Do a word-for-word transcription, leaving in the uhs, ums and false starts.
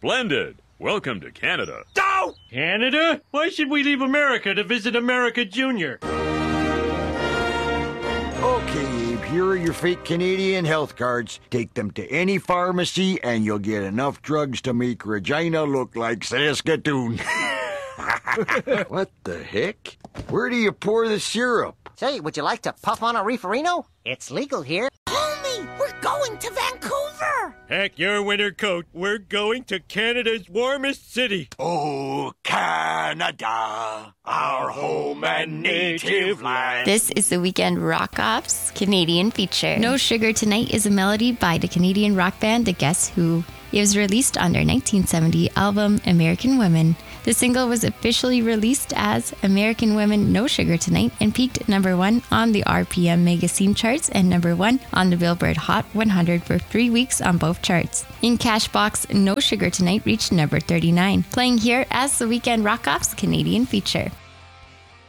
Splendid. Welcome to Canada. No! Canada? Why should we leave America to visit America Junior? Okay, Abe, here are your fake Canadian health cards. Take them to any pharmacy and you'll get enough drugs to make Regina look like Saskatoon. What the heck? Where do you pour the syrup? Say, would you like to puff on a reeferino? It's legal here. Homie, we're going to Vancouver! Heck your winter coat. We're going to Canada's warmest city. Oh, Canada, our home and native land. This is the Weekend Rock-Off's Canadian feature. No Sugar Tonight is a melody by the Canadian rock band The Guess Who. It was released on their nineteen seventy album American Women. The single was officially released as American Women No Sugar Tonight and peaked number one on the R P M magazine charts and number one on the Billboard Hot one hundred for three weeks on both charts. In Cashbox, No Sugar Tonight reached number thirty-nine, playing here as the Weekend Rock-Off's Canadian feature.